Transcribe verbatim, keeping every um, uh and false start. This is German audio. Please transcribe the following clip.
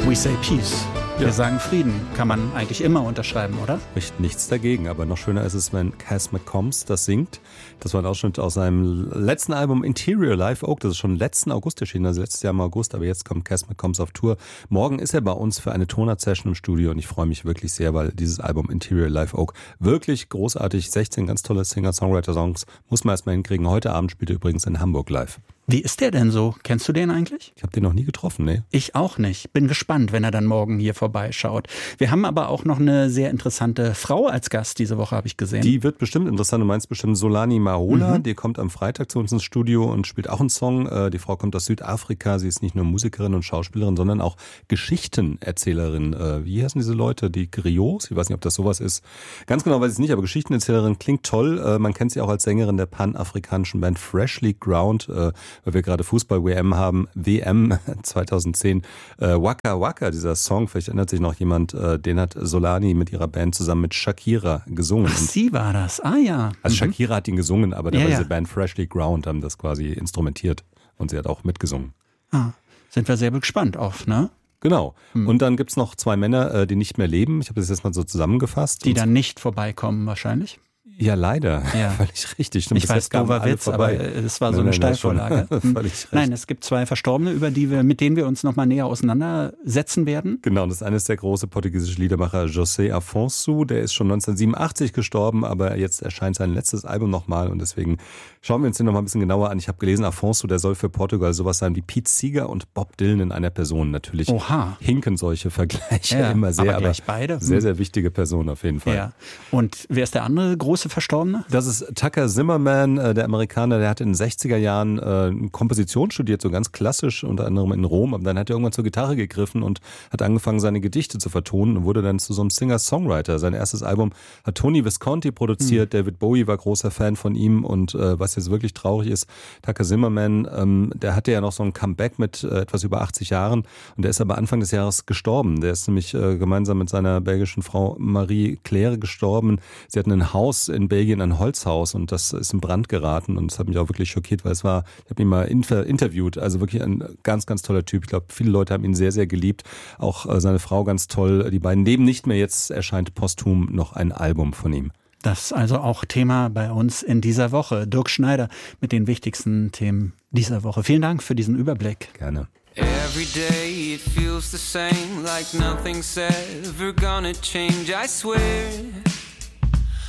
We say peace. Wir ja. sagen Frieden. Kann man eigentlich immer unterschreiben, oder? Spricht nichts dagegen, aber noch schöner ist es, wenn Cass McCombs das singt. Das war ein Ausschnitt aus seinem letzten Album Interior Live Oak. Das ist schon letzten August erschienen, also letztes Jahr im August, aber jetzt kommt Cass McCombs auf Tour. Morgen ist er bei uns für eine Tonart-Session im Studio und ich freue mich wirklich sehr, weil dieses Album Interior Live Oak wirklich großartig, sechzehn ganz tolle Singer-Songwriter-Songs, muss man erstmal hinkriegen. Heute Abend spielt er übrigens in Hamburg live. Wie ist der denn so? Kennst du den eigentlich? Ich habe den noch nie getroffen, ne? Ich auch nicht. Bin gespannt, wenn er dann morgen hier vorbeischaut. Wir haben aber auch noch eine sehr interessante Frau als Gast diese Woche, habe ich gesehen. Die wird bestimmt interessant. Du meinst bestimmt Solani Mahola. Mhm. Die kommt am Freitag zu uns ins Studio und spielt auch einen Song. Die Frau kommt aus Südafrika. Sie ist nicht nur Musikerin und Schauspielerin, sondern auch Geschichtenerzählerin. Wie heißen diese Leute? Die Griots? Ich weiß nicht, ob das sowas ist. Ganz genau weiß ich es nicht, aber Geschichtenerzählerin klingt toll. Man kennt sie auch als Sängerin der panafrikanischen Band Freshly Ground, weil wir gerade Fußball-W M haben, W M zweitausendzehn. Äh, Waka Waka, dieser Song, vielleicht erinnert sich noch jemand, äh, den hat Solani mit ihrer Band zusammen mit Shakira gesungen. Ach, sie war das, ah ja. Also mhm. Shakira hat ihn gesungen, aber da ja, war ja. diese Band Freshly Ground, haben das quasi instrumentiert und sie hat auch mitgesungen. Ah, sind wir sehr gespannt auf, ne? Genau. Hm. Und dann gibt's noch zwei Männer, die nicht mehr leben. Ich habe das jetzt mal so zusammengefasst. Die dann nicht vorbeikommen wahrscheinlich? Ja, leider. Ja. Völlig richtig. Stimmt, ich weiß, doofer Witz, aber es war so nein, eine nein, Steilvorlage. Völlig Nein, es gibt zwei Verstorbene, über die wir, mit denen wir uns nochmal näher auseinandersetzen werden. Genau, und das eine ist der große portugiesische Liedermacher José Afonso. Der ist schon neunzehnhundertsiebenundachtzig gestorben, aber jetzt erscheint sein letztes Album nochmal und deswegen schauen wir uns den nochmal ein bisschen genauer an. Ich habe gelesen, Afonso, der soll für Portugal sowas sein wie Pete Seeger und Bob Dylan in einer Person. Natürlich Oha. hinken solche Vergleiche ja, immer sehr, aber, gleich aber beide. sehr, sehr wichtige Person auf jeden Fall. Ja. Und wer ist der andere große Verstorbene? Das ist Tucker Zimmerman, der Amerikaner, der hat in den sechziger Jahren äh, Komposition studiert, so ganz klassisch, unter anderem in Rom, aber dann hat er irgendwann zur Gitarre gegriffen und hat angefangen, seine Gedichte zu vertonen und wurde dann zu so einem Singer-Songwriter. Sein erstes Album hat Tony Visconti produziert, mhm. David Bowie war großer Fan von ihm und äh, was jetzt wirklich traurig ist, Tucker Zimmerman, ähm, der hatte ja noch so ein Comeback mit äh, etwas über achtzig Jahren und der ist aber Anfang des Jahres gestorben. Der ist nämlich äh, gemeinsam mit seiner belgischen Frau Marie Claire gestorben. Sie hatten ein Haus in Belgien, ein Holzhaus und das ist in Brand geraten und das hat mich auch wirklich schockiert, weil es war, ich habe ihn mal inter- interviewt, also wirklich ein ganz, ganz toller Typ. Ich glaube, viele Leute haben ihn sehr, sehr geliebt. Auch äh, seine Frau ganz toll. Die beiden leben nicht mehr. Jetzt erscheint posthum noch ein Album von ihm. Das ist also auch Thema bei uns in dieser Woche. Dirk Schneider mit den wichtigsten Themen dieser Woche. Vielen Dank für diesen Überblick. Gerne. Every day it feels the same, like nothing's ever gonna change, I swear.